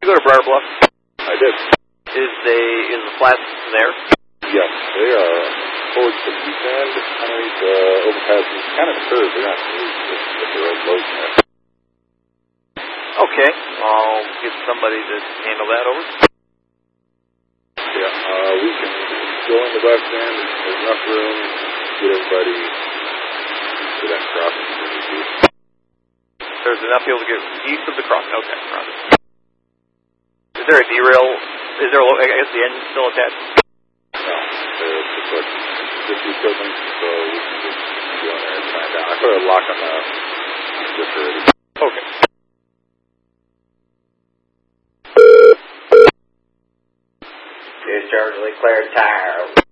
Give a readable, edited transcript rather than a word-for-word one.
You go to Briar Bluff? I did. Is the flats there? Yes, they are towards the east end, underneath the overpass. It's kind of curved. They're not smooth, but they're all low there. Okay, I'll get somebody to handle that over. Yeah, we can go in the west end. There's enough room to get everybody to that crossing. There's enough people to get east of the crossing. Okay, got it. Is there a derail? I guess the engine's still attached? No, it's like just the equipment, so we can just go in there and find out. I put a lock on the switch already. Okay. Discharge declared tire.